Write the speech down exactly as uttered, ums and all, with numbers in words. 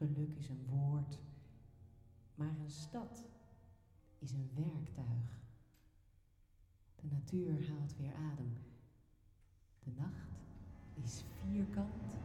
Geluk is een woord, maar een stad is een werktuig. De natuur haalt weer adem. De nacht is vierkant